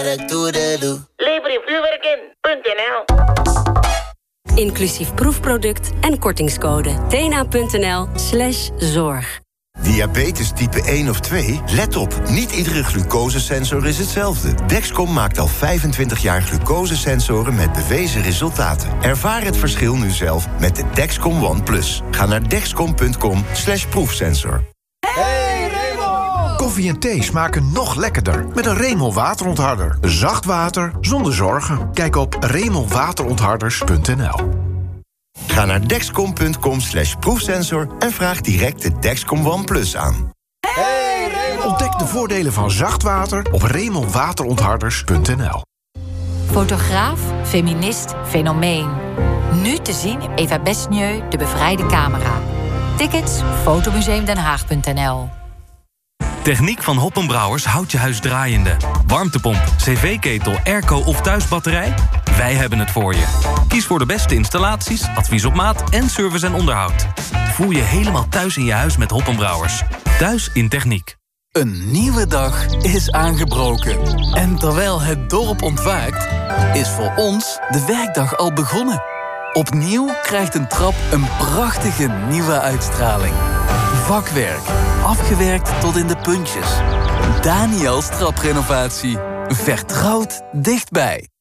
Lever je vuurwerk in.nl. Inclusief proefproduct en kortingscode. tna.nl/zorg. Diabetes type 1 of 2? Let op, niet iedere glucosesensor is hetzelfde. Dexcom maakt al 25 jaar glucosesensoren met bewezen resultaten. Ervaar het verschil nu zelf met de Dexcom One+. Ga naar dexcom.com/proefsensor. Hey Remol! Koffie en thee smaken nog lekkerder met een Remol waterontharder. Zacht water zonder zorgen. Kijk op remolwaterontharders.nl. Ga naar dexcom.com/proefsensor en vraag direct de Dexcom One+ aan. Hey Remol! Ontdek de voordelen van zacht water op remolwaterontharders.nl. Fotograaf, feminist, fenomeen. Nu te zien in Eva Besnieu, De Bevrijde Camera. Tickets, fotomuseumdenhaag.nl. Techniek van Hoppenbrouwers houdt je huis draaiende. Warmtepomp, cv-ketel, airco of thuisbatterij? Wij hebben het voor je. Kies voor de beste installaties, advies op maat en service en onderhoud. Voel je helemaal thuis in je huis met Hoppenbrouwers. Thuis in techniek. Een nieuwe dag is aangebroken. En terwijl het dorp ontwaakt, is voor ons de werkdag al begonnen. Opnieuw krijgt een trap een prachtige nieuwe uitstraling. Vakwerk, afgewerkt tot in de puntjes. Daniels traprenovatie. Vertrouwd dichtbij.